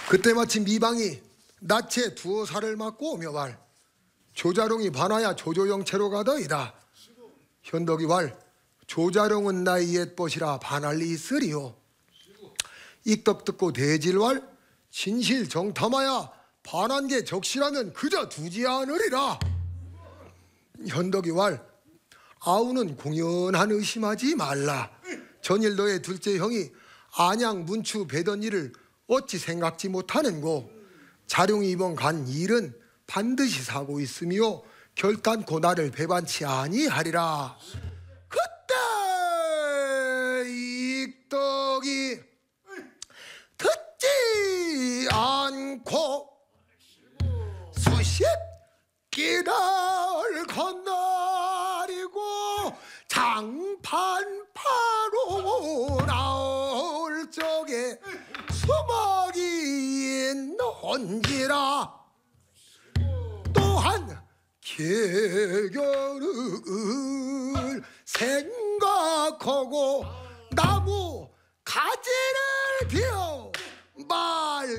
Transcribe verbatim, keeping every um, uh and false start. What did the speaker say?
그때 마침 미방이 낯에 두어 살을 맞고 오며 말 조자룡이 반하야 조조영체로 가더이다. 현덕이 말 조자룡은 나의 옛벗이라 반할 리 있으리요. 익덕 듣고 대질왈 진실 정탐하야 반한 게 적시라면 그저 두지 않으리라. 현덕이 왈 아우는 공연한 의심하지 말라. 전일 너의 둘째 형이 안양 문추 배던 일을 어찌 생각지 못하는고. 자룡이 이번 간 일은 반드시 사고 있으며 결단코 나를 배반치 아니하리라. 그때 익덕이 듣지 않고 수십 길을 건너리고 장판파로 나올 적에 수목이 있는지라. 또한 계결을 생각하고 나무 가지를 비워 말